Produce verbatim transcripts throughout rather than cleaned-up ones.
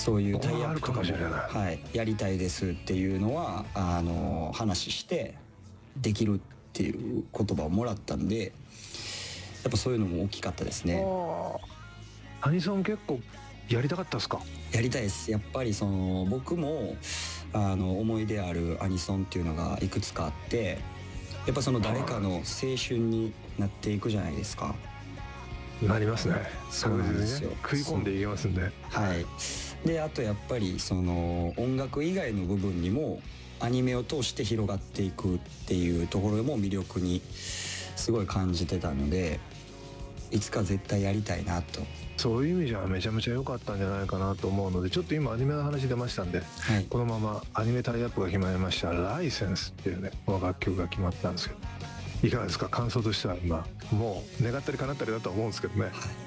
そういうタイアップとかもあるかもしれない、 はい、やりたいですっていうのはあの話してできるっていう言葉をもらったんで、やっぱそういうのも大きかったですね。 アニソン結構やりたかったですか？ やりたいです。やっぱりその僕もあの思い出あるアニソンっていうのがいくつかあって、やっぱその誰かの青春になっていくじゃないですか。 なりますね。 そうなんですよ。 食い込んでいきますんで。 はい。であとやっぱりその音楽以外の部分にもアニメを通して広がっていくっていうところも魅力にすごい感じてたので、いつか絶対やりたいなと。 そういう意味じゃめちゃめちゃ良かったんじゃないかなと思うので、ちょっと今アニメの話出ましたんで、はい、このままアニメタイアップが決まりましたライセンスっていうね、この楽曲が決まったんですけど、いかがですか？感想としては。今もう願ったり叶ったりだと思うんですけどね、はい、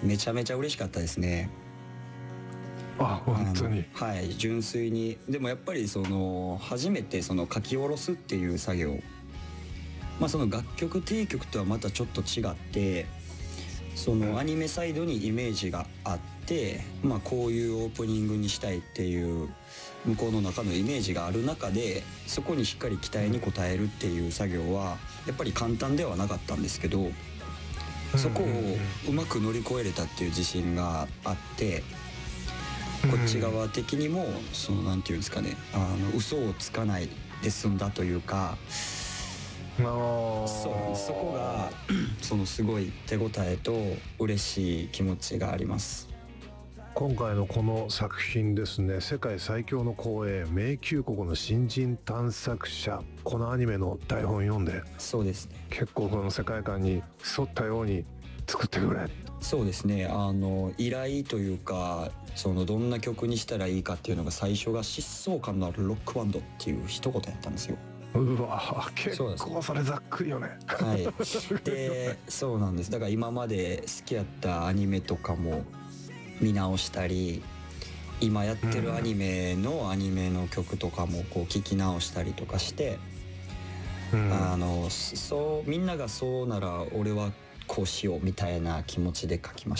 めちゃめちゃ嬉しかったですね。 あ、本当に。 はい、純粋に。でもやっぱりその初めてその書き下ろすっていう作業、まあその楽曲提曲とはまたちょっと違って、そのアニメサイドにイメージがあって、まあこういうオープニングにしたいっていう向こうの中のイメージがある中で、そこにしっかり期待に応えるっていう作業はやっぱり簡単ではなかったんですけど、そこをうまく乗り越えれたっていう自信があって、こっち側的にもそのなんていうんですかね、あの嘘をつかないで済んだというか、そうそこがそのすごい手応えと嬉しい気持ちがあります。 今回のこの作品ですね、世界最強の光栄迷宮国の新人探索者、このアニメの台本読んで、 そうですね、 結構この世界観に沿ったように作ってくれ。 そうですね、あの依頼というか、そのどんな曲にしたらいいかっていうのが最初が疾走感のあるロックバンドっていう一言やったんですよ。 うわ、結構それざっくりよね。 はい。で、そうなんです。だから今まで好きやったアニメとかも見直したり、今やってるアニメのアニメの曲とかもこう聞き直したりとかして、うん、あのそうみんながそうなら俺はこうしようみたいな気持ちで書きました。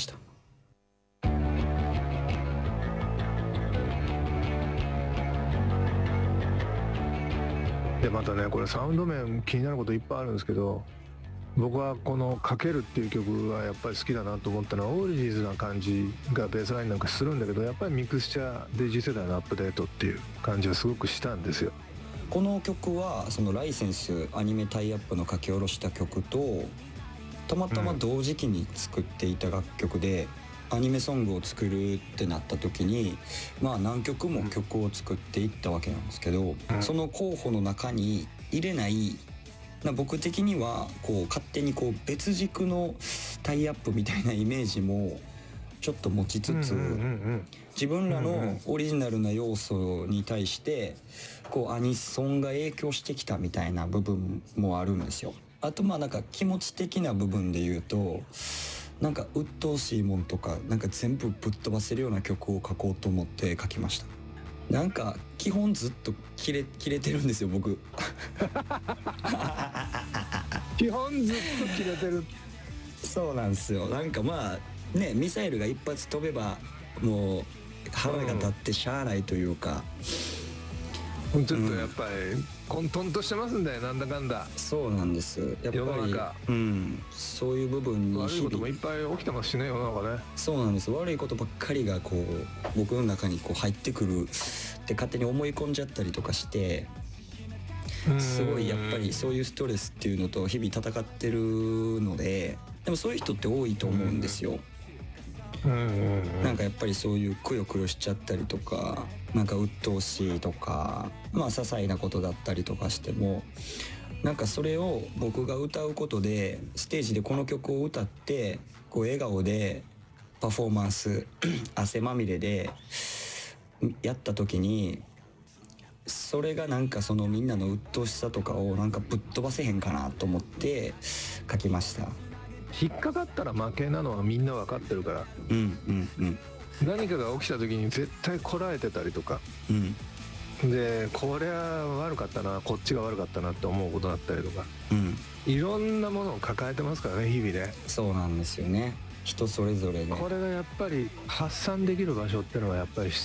でまたね、これサウンド面気になることいっぱいあるんですけど、僕はこの「かける」っていう曲がやっぱり好きだなと思ったのは、オーリジーズな感じがベースラインなんかするんだけど、やっぱりミクスチャーで次世代のアップデートっていう感じはすごくしたんですよ。 この曲はそのライセンスアニメタイアップの書き下ろした曲とたまたま同時期に作っていた楽曲で、うん、アニメソングを作るってなった時に、まあ何曲も曲を作っていったわけなんですけど、うん、その候補の中に入れない僕的にはこう勝手にこう別軸のタイアップみたいなイメージもちょっと持ちつつ、自分らのオリジナルな要素に対してこうアニソンが影響してきたみたいな部分もあるんですよ。あとまあなんか気持ち的な部分で言うと、なんか鬱陶しいもんとかなんか全部ぶっ飛ばせるような曲を書こうと思って書きました。なんか基本ずっとキレキレてるんですよ僕。 基本ずっとキレてる。 そうなんですよ。なんかまあね、ミサイルが一発飛べばもう腹が立ってしゃあないというか、 うん、ちょっとやっぱり混沌としてますんだよ、なんだかんだ。 そうなんです。やっぱり世の中、うん、そういう部分に悪いこともいっぱい起きてますしね、世の中ね。 そうなんです。悪いことばっかりがこう僕の中にこう入ってくるって勝手に思い込んじゃったりとかして、すごいやっぱりそういうストレスっていうのと日々戦ってるので、でもそういう人って多いと思うんですよ。なんかやっぱりそういうくよくよしちゃったりとか、なんか鬱陶しいとか、まあ些細なことだったりとかしても、なんかそれを僕が歌うことでステージでこの曲を歌ってこう笑顔でパフォーマンス汗まみれでやった時に、それがなんかそのみんなの鬱陶しさとかをなんかぶっ飛ばせへんかなと思って書きました。 引っかかったら負けなのはみんな分かってるから、 うんうんうん、 何かが起きた時に絶対こらえてたりとか、うん、でこれは悪かったな、こっちが悪かったなって思うことだったりとか、うん、いろんなものを抱えてますからね、日々ね。 そうなんですよね、人それぞれで。 これがやっぱり発散できる場所ってのはやっぱり